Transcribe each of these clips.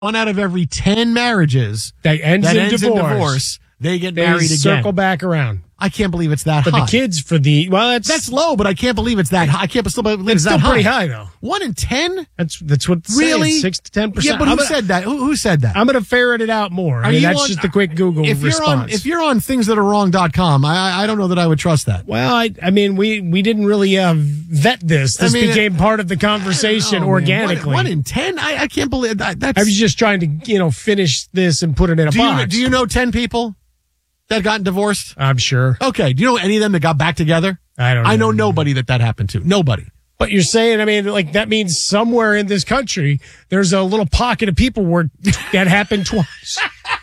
1 out of every 10 marriages that ends in divorce, they get married again. Circle back around. I can't believe it's that high. But the kids that's low, but I can't believe it's that high. I can't believe it's that high. It's still pretty high, though. 1 in 10? That's what it's really saying, 6 to 10%. Yeah, but who said that? Who said that? I'm going to ferret it out more. That's just a quick Google response. If you're on thingsthatarewrong.com, I don't know that I would trust that. Well, I mean, we didn't really vet this. This became part of the conversation organically. 1 in 10? I can't believe that. I was just trying to, finish this and put it in a box. Do you know 10 people that got divorced? I'm sure. Okay. Do you know any of them that got back together? I don't know. I know nobody that happened to. Nobody. But you're saying, that means somewhere in this country, there's a little pocket of people where that happened twice.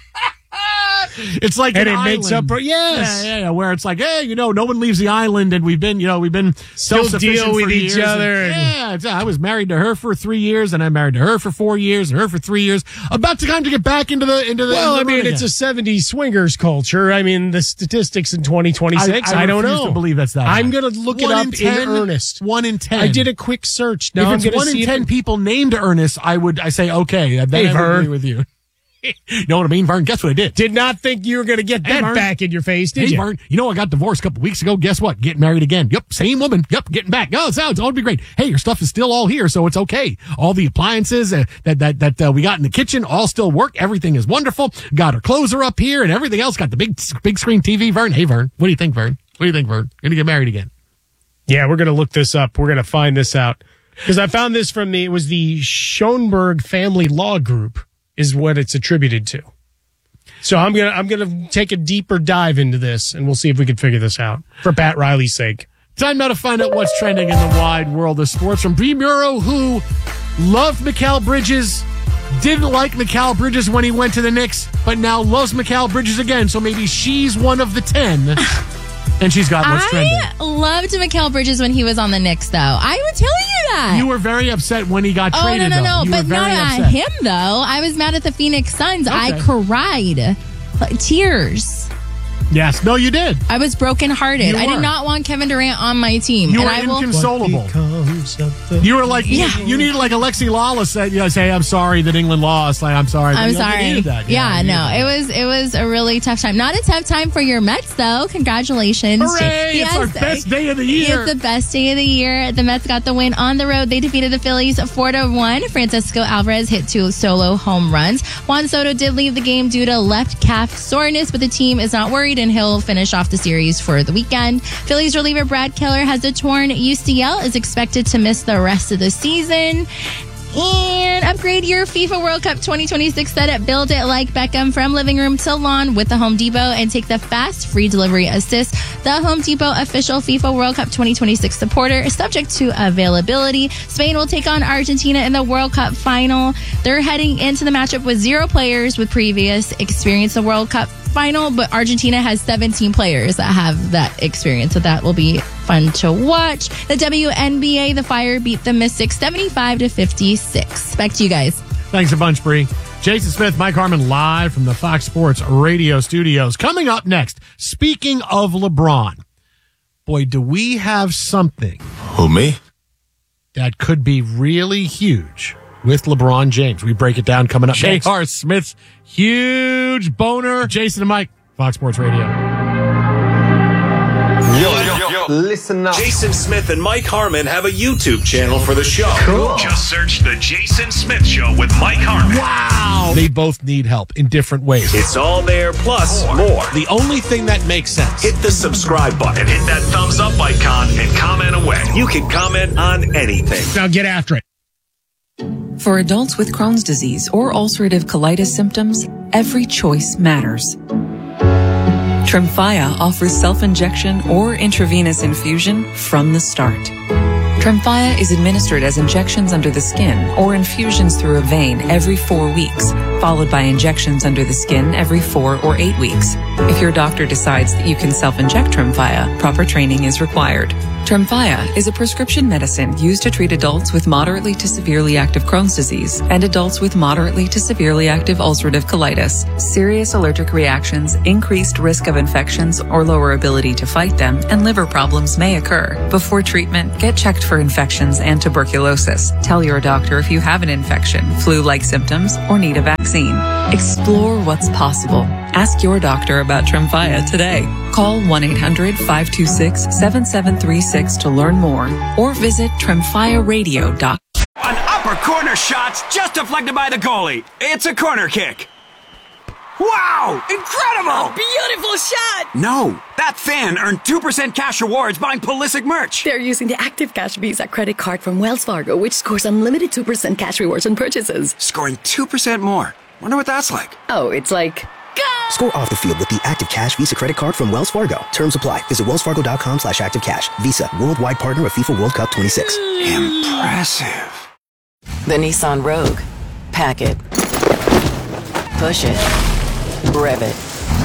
It's like and an it island. makes up for Yeah, where it's like, hey, no one leaves the island, and we've been self-sufficient deal with each years. other. I was married to her for 3 years, and I married to her for 4 years, and her for 3 years. About time to get back into the. Well, it's a 70s swingers culture. The statistics in 2026. I don't know. I refuse to believe that's that high. I'm going to look it up in earnest. 1 in 10. I did a quick search. Now if it's 1 in 10 people named Ernest, I say okay. Then I would agree with you. You know what I mean, Vern? Guess what I did? Did not think you were going to get that back in your face, did you? Vern, I got divorced a couple weeks ago. Guess what? Getting married again. Yep, same woman. Yep, getting back. Oh, it's all going to be great. Hey, your stuff is still all here, so it's okay. All the appliances that we got in the kitchen all still work. Everything is wonderful. Got our closer up here and everything else. Got the big screen TV, Vern. Hey, Vern, what do you think, Vern? Going to get married again. Yeah, we're going to look this up. We're going to find this out. Because I found this it was the Schoenberg Family Law Group is what it's attributed to. So I'm gonna take a deeper dive into this, and we'll see if we can figure this out for Pat Riley's sake. Time now to find out what's trending in the wide world of sports. From Bree Muro, who loved Mikal Bridges, didn't like Mikal Bridges when he went to the Knicks, but now loves Mikal Bridges again. So maybe she's one of the 10, and she's got what's trending. I loved Mikal Bridges when he was on the Knicks, though. I would tell you that. You were very upset when he got traded. No, but not at him, though. I was mad at the Phoenix Suns. Okay. I cried. Tears. Yes. No, you did. I was brokenhearted. I did not want Kevin Durant on my team. You were inconsolable. You were like, you needed like Alexi Lawless say, I'm sorry that England lost. Like, I'm sorry. I'm sorry. You needed that. It was a really tough time. Not a tough time for your Mets, though. Congratulations. Hooray! It's our best day of the year. It's the best day of the year. The Mets got the win on the road. They defeated the Phillies 4-1. Francisco Alvarez hit 2 solo home runs. Juan Soto did leave the game due to left calf soreness, but the team is not worried, and he'll finish off the series for the weekend. Phillies reliever Brad Keller has a torn UCL, is expected to miss the rest of the season. And upgrade your FIFA World Cup 2026 setup. Build it like Beckham from living room to lawn with the Home Depot and take the fast free delivery assist. The Home Depot official FIFA World Cup 2026 supporter is subject to availability. Spain will take on Argentina in the World Cup final. They're heading into the matchup with 0 players with previous experience in the World Cup final, but Argentina has 17 players that have that experience, so that will be fun to watch. The WNBA, the Fire beat the Mystics 75-56. Back to you guys. Thanks a bunch, Bree. Jason Smith, Mike Harmon, live from the Fox Sports Radio studios. Coming up next, speaking of LeBron, boy, do we have something. Who, me? That could be really huge with LeBron James. We break it down coming up. J.R. Smith's huge boner. Jason and Mike, Fox Sports Radio. Yo, listen up. Jason Smith and Mike Harmon have a YouTube channel for the show. Cool. Just search The Jason Smith Show with Mike Harmon. Wow. They both need help in different ways. It's all there, plus more. The only thing that makes sense. Hit the subscribe button. Hit that thumbs up icon and comment away. You can comment on anything. Now get after it. For adults with Crohn's disease or ulcerative colitis symptoms, every choice matters. Tremfya offers self-injection or intravenous infusion from the start. Tremfya is administered as injections under the skin or infusions through a vein every 4 weeks, followed by injections under the skin every 4 or 8 weeks. If your doctor decides that you can self-inject Tremfya, proper training is required. Tremfya is a prescription medicine used to treat adults with moderately to severely active Crohn's disease and adults with moderately to severely active ulcerative colitis. Serious allergic reactions, increased risk of infections or lower ability to fight them, and liver problems may occur. Before treatment, get checked for infections and tuberculosis. Tell your doctor if you have an infection, flu-like symptoms, or need a vaccine. Explore what's possible. Ask your doctor about Tremfya today. Call 1-800-526-7736 to learn more or visit tremfyaradio.com. An upper corner shot's just deflected by the goalie. It's a corner kick. Wow! Incredible! Beautiful shot! No, that fan earned 2% cash rewards buying Pulisic merch. They're using the Active Cash Visa credit card from Wells Fargo, which scores unlimited 2% cash rewards on purchases. Scoring 2% more. Wonder what that's like. Oh, it's like... Go! Score off the field with the Active Cash Visa credit card from Wells Fargo. Terms apply. Visit wellsfargo.com/activecash. Visa, worldwide partner of FIFA World Cup 26. Impressive. The Nissan Rogue. Pack it. Push it. Rev it.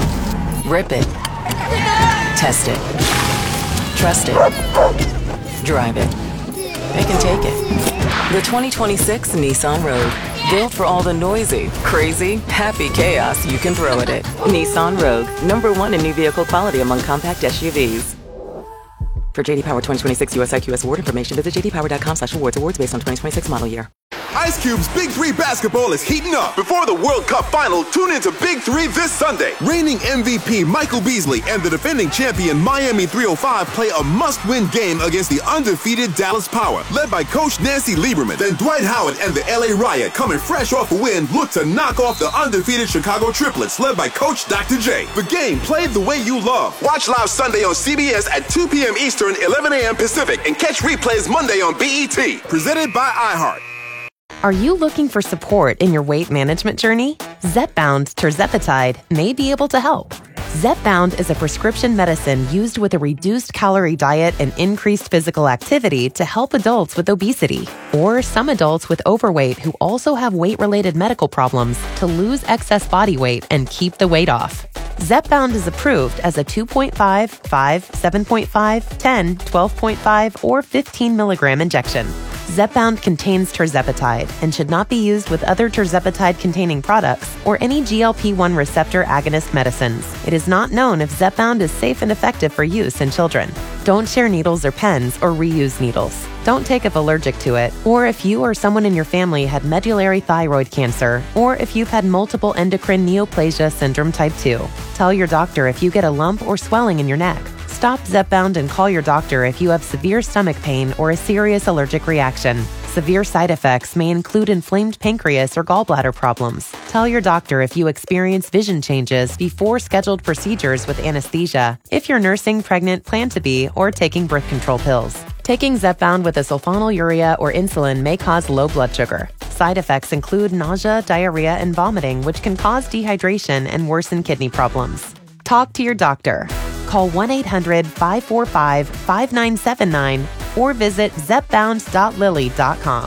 Rip it. Test it. Trust it. Drive it. They can take it. The 2026 Nissan Rogue. Built for all the noisy, crazy, happy chaos you can throw at it. Nissan Rogue. #1 in new vehicle quality among compact SUVs. For JD Power 2026 US IQS award information, visit jdpower.com/awards. Awards based on 2026 model year. Ice Cube's Big 3 basketball is heating up. Before the World Cup final, tune into Big 3 this Sunday. Reigning MVP Michael Beasley and the defending champion Miami 305 play a must-win game against the undefeated Dallas Power, led by Coach Nancy Lieberman. Then Dwight Howard and the LA Riot, coming fresh off a win, look to knock off the undefeated Chicago Triplets, led by Coach Dr. J. The game played the way you love. Watch live Sunday on CBS at 2 p.m. Eastern, 11 a.m. Pacific, and catch replays Monday on BET. Presented by iHeart. Are you looking for support in your weight management journey? Zepbound tirzepatide may be able to help. Zepbound is a prescription medicine used with a reduced calorie diet and increased physical activity to help adults with obesity or some adults with overweight who also have weight-related medical problems to lose excess body weight and keep the weight off. Zepbound is approved as a 2.5, 5, 7.5, 10, 12.5, or 15 milligram injection. Zepbound contains tirzepatide and should not be used with other tirzepatide-containing products or any GLP-1 receptor agonist medicines. It is not known if Zepbound is safe and effective for use in children. Don't share needles or pens or reuse needles. Don't take if allergic to it, or if you or someone in your family had medullary thyroid cancer, or if you've had multiple endocrine neoplasia syndrome type 2. Tell your doctor if you get a lump or swelling in your neck. Stop Zepbound and call your doctor if you have severe stomach pain or a serious allergic reaction. Severe side effects may include inflamed pancreas or gallbladder problems. Tell your doctor if you experience vision changes before scheduled procedures with anesthesia, if you're nursing, pregnant, plan to be, or taking birth control pills. Taking Zepbound with a sulfonylurea or insulin may cause low blood sugar. Side effects include nausea, diarrhea, and vomiting, which can cause dehydration and worsen kidney problems. Talk to your doctor. Call 1-800-545-5979 or visit zepbound.lilly.com.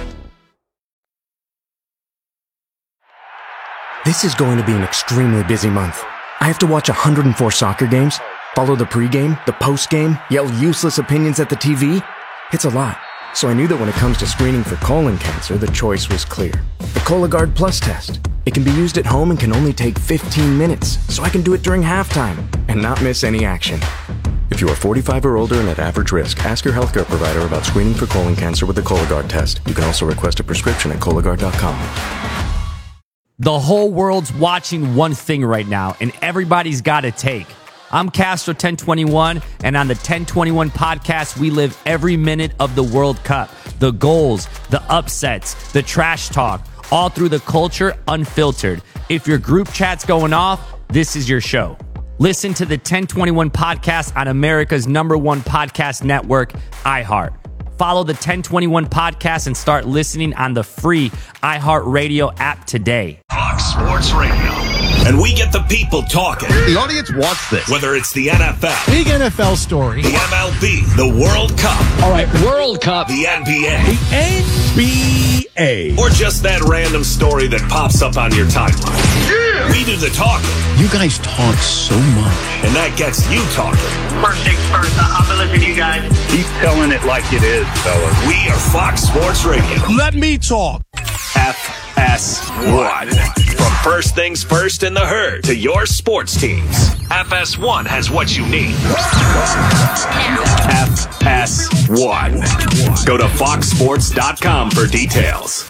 This is going to be an extremely busy month. I have to watch 104 soccer games, follow the pregame, the postgame, yell useless opinions at the TV. It's a lot. So I knew that when it comes to screening for colon cancer, the choice was clear. The Cologuard Plus test. It can be used at home and can only take 15 minutes, so I can do it during halftime and not miss any action. If you are 45 or older and at average risk, ask your healthcare provider about screening for colon cancer with the Cologuard test. You can also request a prescription at Cologuard.com. The whole world's watching one thing right now, and everybody's got a take. I'm Castro 1021, and on the 1021 podcast, we live every minute of the World Cup. The goals, the upsets, the trash talk, all through the culture unfiltered. If your group chat's going off, this is your show. Listen to the 1021 podcast on America's #1 podcast network, iHeart. Follow the 1021 podcast and start listening on the free iHeartRadio app today. Fox Fox Sports Radio. And we get the people talking. The audience wants this. Whether it's the NFL, big NFL story, the MLB, the World Cup. All right, World Cup. The NBA. The NBA. Or just that random story that pops up on your timeline. Yeah. We do the talking. You guys talk so much. And that gets you talking. First things first, I've been listening to you guys. Keep telling it like it is, fellas. We are Fox Sports Radio. Let me talk. FS1. From first things first in the herd to your sports teams, FS1 has what you need. FS1. Go to foxsports.com for details.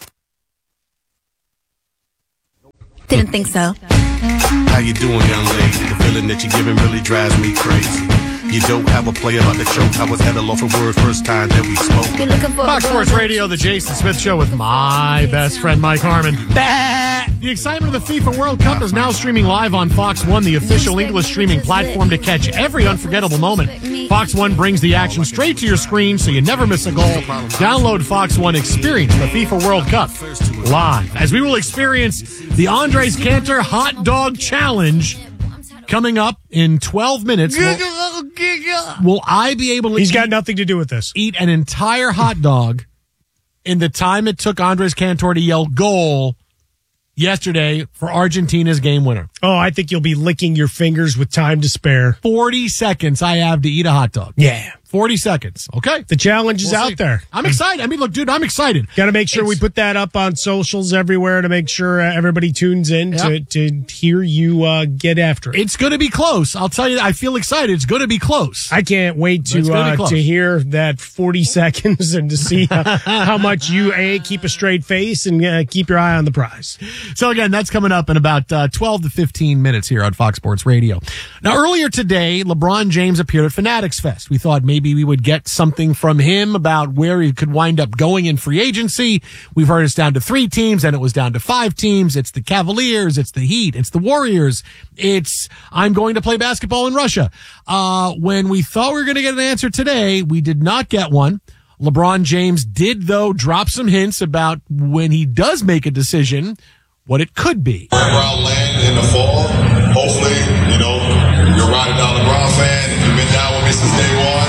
Didn't think so. How you doing, young lady? The feeling that you're giving really drives me crazy. You don't have a player about the choke. I was at a loss for words first time that we spoke. Fox Sports Radio, the Jason Smith Show with my best friend, Mike Harmon. The excitement of the FIFA World Cup is now streaming live on Fox One, the official English streaming platform to catch every unforgettable moment. Fox One brings the action straight to your screen so you never miss a goal. Download Fox One, experience the FIFA World Cup live as we will experience the Andres Cantor Hot Dog Challenge coming up in 12 minutes. Will I be able to He's got nothing to do with this. Eat an entire hot dog in the time it took Andres Cantor to yell goal yesterday for Argentina's game winner? Oh, I think you'll be licking your fingers with time to spare. 40 seconds I have to eat a hot dog. Yeah. 40 seconds. Okay. The challenge is out there. I'm excited. I mean, look, dude, I'm excited. Got to make sure we put that up on socials everywhere to make sure everybody tunes in to hear you get after it. It's going to be close. I'll tell you, I feel excited. It's going to be close. I can't wait to hear that 40 seconds and to see how much you keep a straight face and keep your eye on the prize. So again, that's coming up in about 12 to 15 minutes here on Fox Sports Radio. Now, earlier today, LeBron James appeared at Fanatics Fest. We thought maybe we would get something from him about where he could wind up going in free agency. We've heard it's down to 3 teams, and it was down to 5 teams. It's the Cavaliers, it's the Heat, it's the Warriors. It's I'm going to play basketball in Russia. When we thought we were going to get an answer today, we did not get one. LeBron James did, though, drop some hints about when he does make a decision, what it could be. Wherever I'll land in the fall, hopefully, you're riding down LeBron fan. If you've been down with me since day one,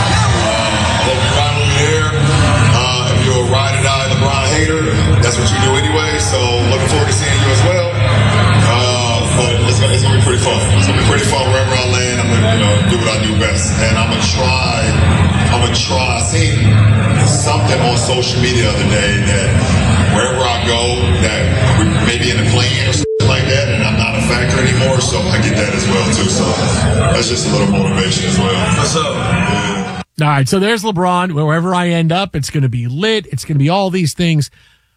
I hope you're riding over here. If you're a ride or die LeBron hater, that's what you do anyway. So looking forward to seeing you as well. But it's gonna be pretty fun. It's gonna be pretty fun wherever I land. I'm gonna do what I do best, and I'm gonna try. I seen something on social media the other day that wherever I go, that we maybe in the plane or something like that, and I'm not a factor anymore, so I get that as well too. So that's just a little motivation as well. What's up? Yeah. All right, so there's LeBron. Wherever I end up, it's going to be lit. It's going to be all these things.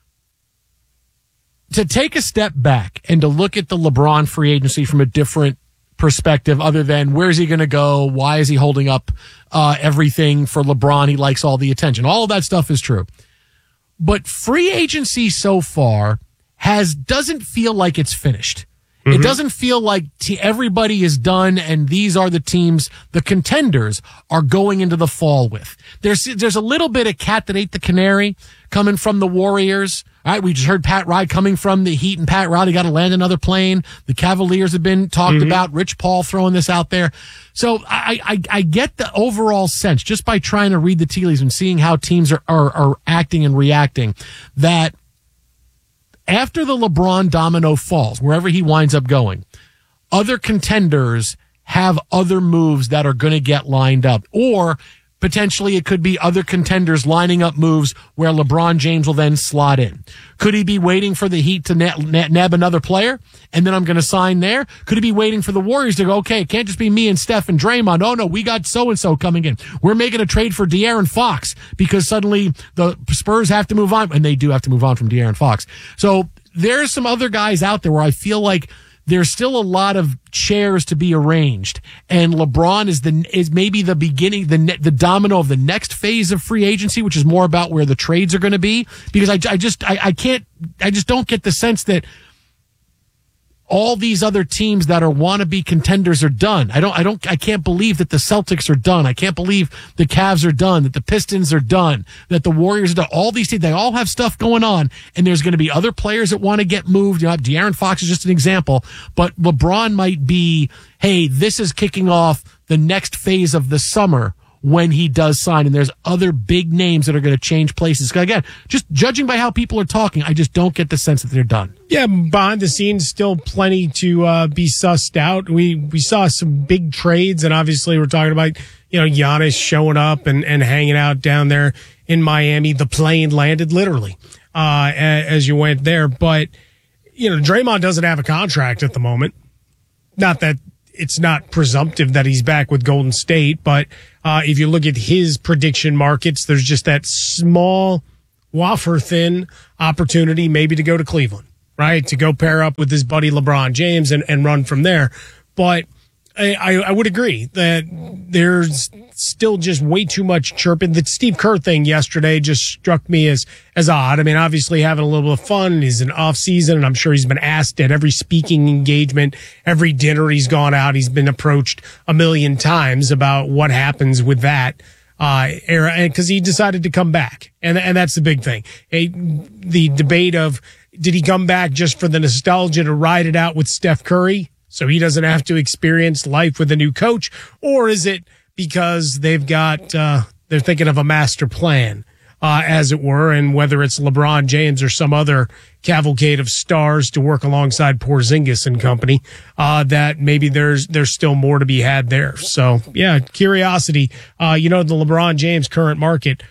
To take a step back and to look at the LeBron free agency from a different perspective, other than where's he going to go? Why is he holding up everything for LeBron? He likes all the attention. All of that stuff is true. But free agency so far doesn't feel like it's finished. Mm-hmm. It doesn't feel like everybody is done and these are the teams, the contenders are going into the fall with. There's a little bit of cat that ate the canary coming from the Warriors. All right, we just heard Pat Riley coming from the Heat, and Pat Riley got to land another plane. The Cavaliers have been talked about. Rich Paul throwing this out there. So I get the overall sense just by trying to read the tea leaves and seeing how teams are acting and reacting that after the LeBron domino falls, wherever he winds up going, other contenders have other moves that are going to get lined up, or potentially it could be other contenders lining up moves where LeBron James will then slot in. Could he be waiting for the Heat to nab another player and then I'm going to sign there? Could he be waiting for the Warriors to go, okay, it can't just be me and Steph and Draymond. Oh no, we got so-and-so coming in. We're making a trade for De'Aaron Fox because suddenly the Spurs have to move on, and they do have to move on from De'Aaron Fox. So there's some other guys out there where I feel like there's still a lot of chairs to be arranged, and LeBron is maybe the beginning, the domino of the next phase of free agency, which is more about where the trades are going to be. Because I just don't get the sense that all these other teams that are wannabe contenders are done. I can't believe that the Celtics are done. I can't believe the Cavs are done, that the Pistons are done, that the Warriors are done. All these teams, they all have stuff going on, and there's going to be other players that want to get moved. De'Aaron Fox is just an example, but LeBron might be, hey, this is kicking off the next phase of the summer when he does sign, and there's other big names that are going to change places. Again, just judging by how people are talking, I just don't get the sense that they're done. Yeah, behind the scenes, still plenty to be sussed out. We saw some big trades, and obviously we're talking about, Giannis showing up and hanging out down there in Miami. The plane landed literally as you went there. But, Draymond doesn't have a contract at the moment. Not that it's not presumptive that he's back with Golden State, but if you look at his prediction markets, there's just that small, wafer-thin opportunity maybe to go to Cleveland, right? To go pair up with his buddy LeBron James and run from there. But I would agree that there's still just way too much chirping. The Steve Kerr thing yesterday just struck me as odd. I mean, obviously having a little bit of fun. He's in off season, and I'm sure he's been asked at every speaking engagement, every dinner he's gone out. He's been approached a million times about what happens with that era, because he decided to come back, and that's the big thing. The debate of, did he come back just for the nostalgia to ride it out with Steph Curry, so he doesn't have to experience life with a new coach? Or is it because they've got, they're thinking of a master plan, as it were, and whether it's LeBron James or some other cavalcade of stars to work alongside Porzingis and company, that maybe there's still more to be had there. So yeah, curiosity. The LeBron James current market,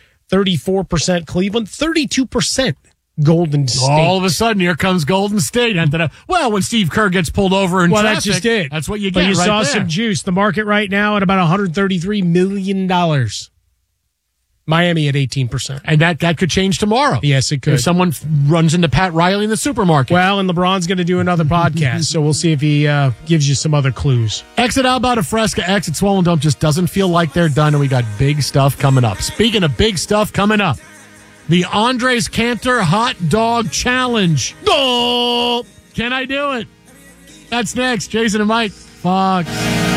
34% Cleveland, 32% Golden State. All of a sudden, here comes Golden State. Well, when Steve Kerr gets pulled over in traffic, that's just it. That's what you get. But you right saw there. some juice. The market right now at about $133 million. Miami at 18%. And that could change tomorrow. Yes, it could. If someone runs into Pat Riley in the supermarket. Well, and LeBron's going to do another podcast, so we'll see if he gives you some other clues. Exit Alba to Fresca, exit Swollen Dome just doesn't feel like they're done, and we got big stuff coming up. Speaking of big stuff coming up, the Andres Cantor Hot Dog Challenge. Oh! Can I do it? That's next. Jason and Mike, Fox.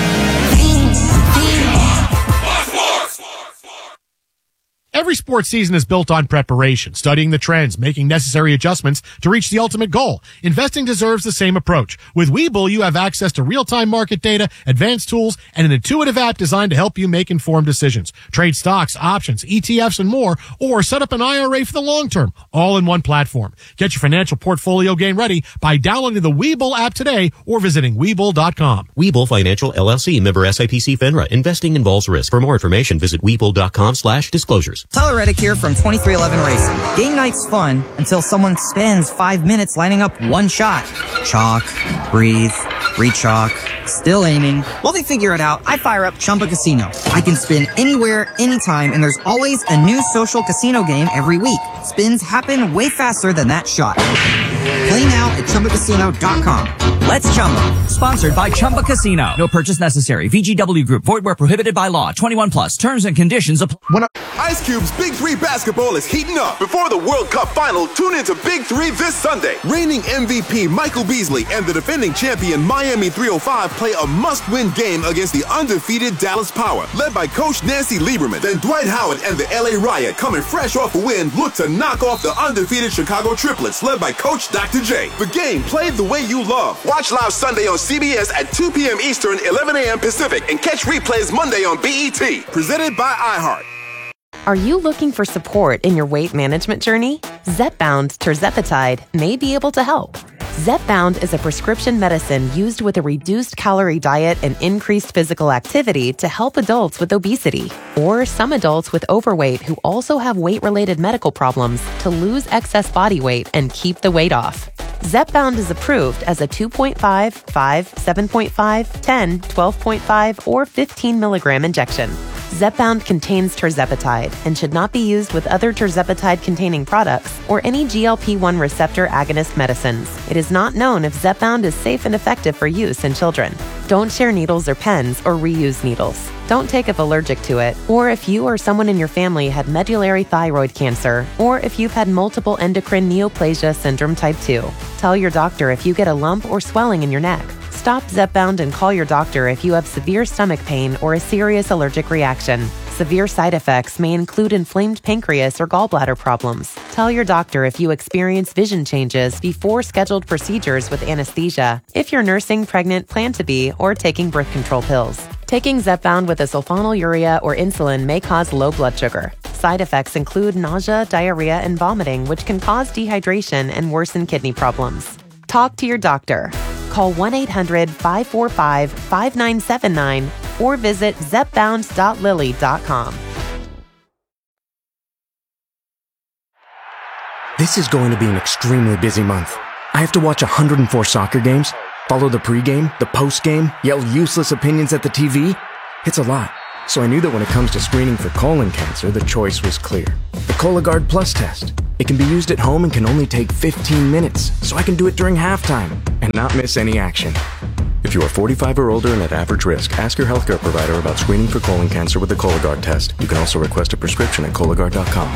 Every sports season is built on preparation, studying the trends, making necessary adjustments to reach the ultimate goal. Investing deserves the same approach. With Webull, you have access to real-time market data, advanced tools, and an intuitive app designed to help you make informed decisions. Trade stocks, options, ETFs, and more, or set up an IRA for the long term, all in one platform. Get your financial portfolio game ready by downloading the Webull app today or visiting Webull.com. Webull Financial LLC, member SIPC FINRA. Investing involves risk. For more information, visit Webull.com/disclosures. Tyler Reddick here from 2311 Racing. Game night's fun until someone spends 5 minutes lining up one shot. Chalk, breathe, re-chalk, still aiming. While they figure it out, I fire up Chumba Casino. I can spin anywhere, anytime, and there's always a new social casino game every week. Spins happen way faster than that shot. Play now at ChumbaCasino.com. Let's Chumba. Sponsored by Chumba Casino. No purchase necessary. VGW Group. Void where prohibited by law. 21 plus. Terms and conditions apply. Ice Cube's Big 3 basketball is heating up. Before the World Cup final, tune into Big 3 this Sunday. Reigning MVP Michael Beasley and the defending champion Miami 305 play a must-win game against the undefeated Dallas Power. Led by Coach Nancy Lieberman, then Dwight Howard and the LA Riot, coming fresh off a win, look to knock off the undefeated Chicago Triplets, led by Coach Dr. J. The game played the way you love. Watch live Sunday on CBS at 2 p.m. Eastern, 11 a.m. Pacific, and catch replays Monday on BET. Presented by iHeart. Are you looking for support in your weight management journey? Zepbound tirzepatide may be able to help. Zepbound is a prescription medicine used with a reduced calorie diet and increased physical activity to help adults with obesity or some adults with overweight who also have weight-related medical problems to lose excess body weight and keep the weight off. Zepbound is approved as a 2.5, 5, 7.5, 10, 12.5, or 15 milligram injection. Zepbound contains tirzepatide and should not be used with other tirzepatide-containing products or any GLP-1 receptor agonist medicines. It is not known if Zepbound is safe and effective for use in children. Don't share needles or pens or reuse needles. Don't take if allergic to it, or if you or someone in your family had medullary thyroid cancer, or if you've had multiple endocrine neoplasia syndrome type 2. Tell your doctor if you get a lump or swelling in your neck. Stop Zepbound and call your doctor if you have severe stomach pain or a serious allergic reaction. Severe side effects may include inflamed pancreas or gallbladder problems. Tell your doctor if you experience vision changes before scheduled procedures with anesthesia, if you're nursing, pregnant, plan to be, or taking birth control pills. Taking Zepbound with a sulfonylurea or insulin may cause low blood sugar. Side effects include nausea, diarrhea, and vomiting, which can cause dehydration and worsen kidney problems. Talk to your doctor. Call 1-800-545-5979 or visit zepbound.lilly.com. This is going to be an extremely busy month. I have to watch 104 soccer games, follow the pregame, the postgame, yell useless opinions at the TV. It's a lot. So I knew that when it comes to screening for colon cancer, the choice was clear. The Cologuard Plus test. It can be used at home and can only take 15 minutes, so I can do it during halftime and not miss any action. If you are 45 or older and at average risk, ask your healthcare provider about screening for colon cancer with the Cologuard test. You can also request a prescription at Cologuard.com.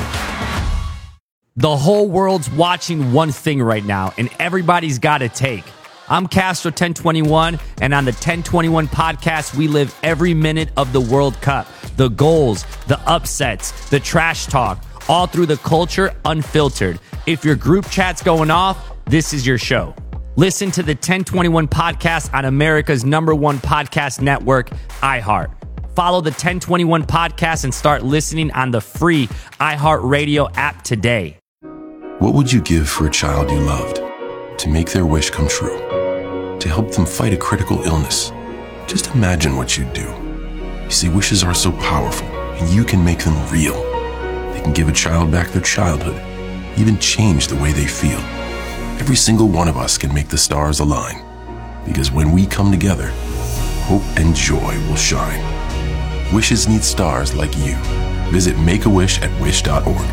The whole world's watching one thing right now, and everybody's got a take. I'm Castro 1021, and on the 1021 podcast, we live every minute of the World Cup. The goals, the upsets, the trash talk, all through the culture, unfiltered. If your group chat's going off, this is your show. Listen to the 1021 podcast on America's #1 podcast network, iHeart. Follow the 1021 podcast and start listening on the free iHeartRadio app today. What would you give for a child you loved? To make their wish come true? To help them fight a critical illness? Just imagine what you'd do. You see, wishes are so powerful, and you can make them real. They can give a child back their childhood, even change the way they feel. Every single one of us can make the stars align, because when we come together, hope and joy will shine. Wishes need stars like you. Visit Make-A-Wish at wish.org.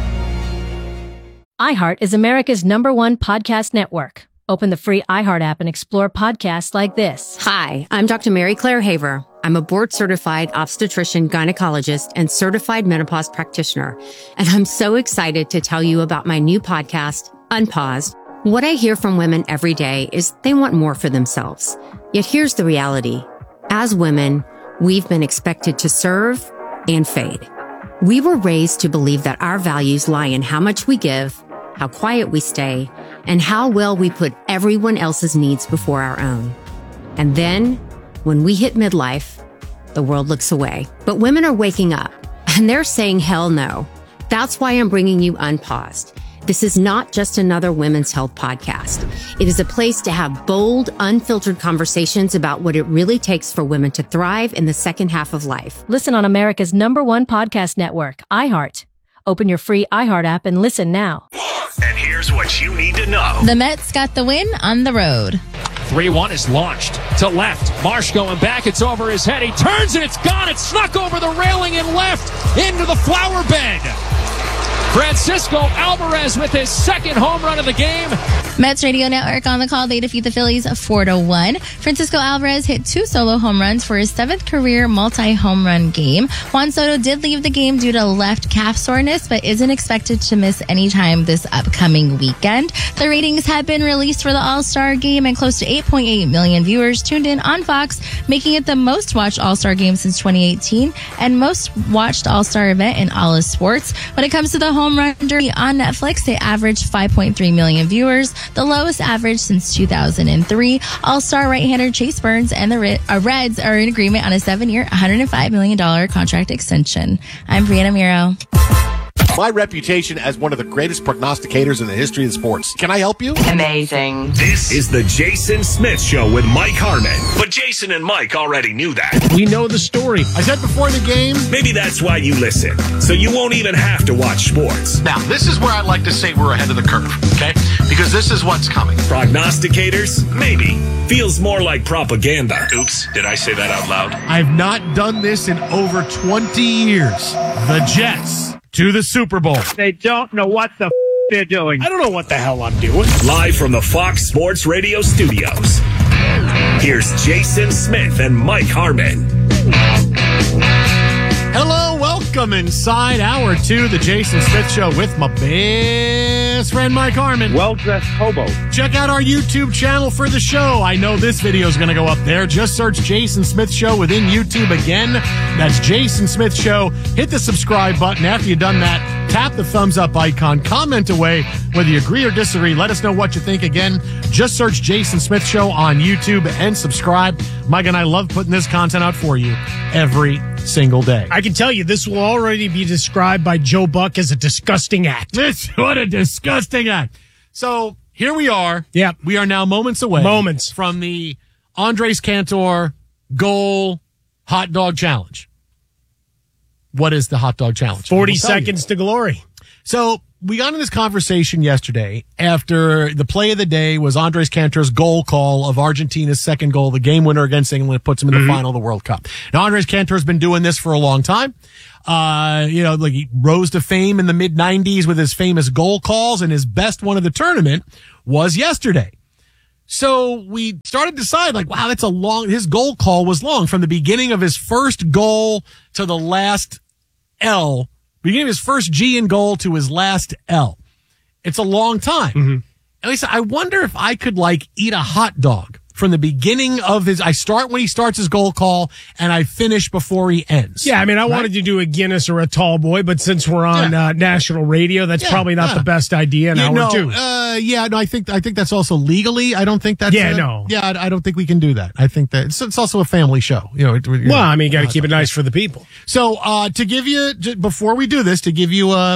iHeart is America's #1 podcast network. Open the free iHeart app and explore podcasts like this. Hi, I'm Dr. Mary Claire Haver. I'm a board-certified obstetrician, gynecologist, and certified menopause practitioner. And I'm so excited to tell you about my new podcast, Unpaused. What I hear from women every day is they want more for themselves. Yet here's the reality. As women, we've been expected to serve and fade. We were raised to believe that our values lie in how much we give, how quiet we stay, and how well we put everyone else's needs before our own. And then, when we hit midlife, the world looks away. But women are waking up, and they're saying hell no. That's why I'm bringing you Unpaused. This is not just another women's health podcast. It is a place to have bold, unfiltered conversations about what it really takes for women to thrive in the second half of life. Listen on America's #1 podcast network, iHeart. Open your free iHeart app and listen now. And here's what you need to know. The Mets got the win on the road. 3-1 is launched to left. Marsh going back. It's over his head. He turns and it's gone. It's snuck over the railing and left into the flower bed. Francisco Alvarez with his second home run of the game. Mets Radio Network on the call. They defeat the Phillies 4-1. Francisco Alvarez hit 2 solo home runs for his 7th career multi-home run game. Juan Soto did leave the game due to left calf soreness, but isn't expected to miss any time this upcoming weekend. The ratings have been released for the All-Star game, and close to 8.8 million viewers tuned in on Fox, making it the most watched All-Star game since 2018 and most watched All-Star event in all of sports. When it comes to the home run derby on Netflix, they averaged 5.3 million viewers, the lowest average since 2003. All-Star right-hander Chase Burns and the Reds are in agreement on a 7-year, $105 million contract extension. I'm Brianna Miro. My reputation as one of the greatest prognosticators in the history of sports. Can I help you? Amazing. This is the Jason Smith Show with Mike Harmon. But Jason and Mike already knew that. We know the story. I said before the game. Maybe that's why you listen. So you won't even have to watch sports. Now, this is where I like to say we're ahead of the curve, okay? Because this is what's coming. Prognosticators? Maybe. Feels more like propaganda. Oops, did I say that out loud? I've not done this in over 20 years. The Jets to the Super Bowl. They don't know what the they're doing. I don't know what the hell I'm doing. Live from the Fox Sports Radio studios. Here's Jason Smith and Mike Harmon. Hello, welcome inside hour 2, the Jason Smith Show with my best friend Mike Harmon. Well-dressed hobo. Check out our YouTube channel for the show. I know this video is going to go up there. Just search Jason Smith Show within YouTube again. That's Jason Smith Show. Hit the subscribe button. After you've done that, tap the thumbs up icon. Comment away whether you agree or disagree. Let us know what you think. Again, just search Jason Smith Show on YouTube and subscribe. Mike and I love putting this content out for you every single day. I can tell you this will already be described by Joe Buck as a disgusting act. What a disgusting act. So here we are. Yeah. We are now moments away. From the Andres Cantor goal hot dog challenge. What is the hot dog challenge? 40 seconds to glory. So we got in this conversation yesterday after the play of the day was Andres Cantor's goal call of Argentina's second goal, the game winner against England. It puts him in the final of the World Cup. Now, Andres Cantor has been doing this for a long time. He rose to fame in the mid-90s with his famous goal calls, and his best one of the tournament was yesterday. So we started to decide, wow, his goal call was long. From the beginning of his first goal to the last L, beginning of his first G in goal to his last L. It's a long time. At least I wonder if I could eat a hot dog from the beginning of I start when he starts his goal call and I finish before he ends. Yeah, I mean, I wanted to do a Guinness or a tall boy, but since we're on national radio, that's probably not the best idea in hour 2. I think that's also legally. I don't think that's. I don't think we can do that. I think that it's also a family show. You got to keep it nice for the people. So, to give you before we do this, to give you a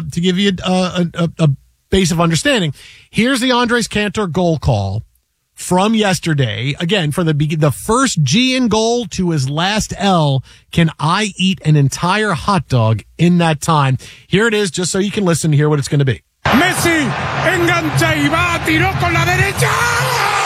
base of understanding, here's the Andres Cantor goal call from yesterday. Again, for the first G in goal to his last L, can I eat an entire hot dog in that time? Here it is, just so you can listen to hear what it's going to be. Messi engancha y va, tiró con la derecha.